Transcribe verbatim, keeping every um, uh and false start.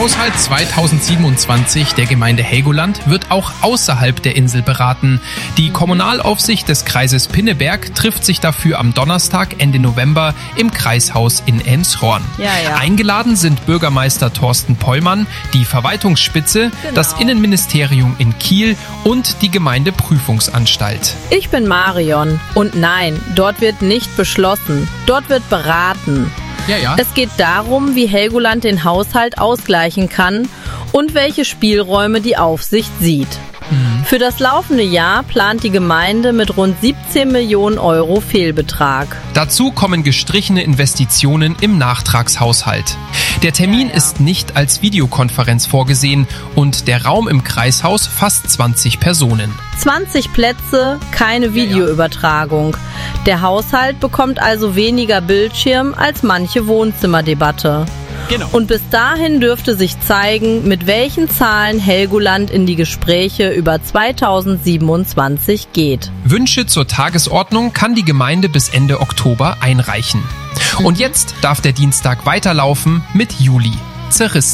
Haushalt zweitausendsiebenundzwanzig der Gemeinde Helgoland wird auch außerhalb der Insel beraten. Die Kommunalaufsicht des Kreises Pinneberg trifft sich dafür am Donnerstag Ende November im Kreishaus in Elmshorn. Ja, ja. Eingeladen sind Bürgermeister Thorsten Pollmann, die Verwaltungsspitze, Genau. das Innenministerium in Kiel und die Gemeindeprüfungsanstalt. Ich bin Marion und nein, dort wird nicht beschlossen, dort wird beraten. Ja, ja. Es geht darum, wie Helgoland den Haushalt ausgleichen kann und welche Spielräume die Aufsicht sieht. Mhm. Für das laufende Jahr plant die Gemeinde mit rund siebzehn Millionen Euro Fehlbetrag. Dazu kommen gestrichene Investitionen im Nachtragshaushalt. Der Termin ist nicht als Videokonferenz vorgesehen und der Raum im Kreishaus fasst zwanzig Personen. zwanzig Plätze, keine Videoübertragung. Der Haushalt bekommt also weniger Bildschirm als manche Wohnzimmerdebatte. Genau. Und bis dahin dürfte sich zeigen, mit welchen Zahlen Helgoland in die Gespräche über zweitausendsiebenundzwanzig geht. Wünsche zur Tagesordnung kann die Gemeinde bis Ende Oktober einreichen. Und jetzt darf der Dienstag weiterlaufen mit Juli. Zerrissen.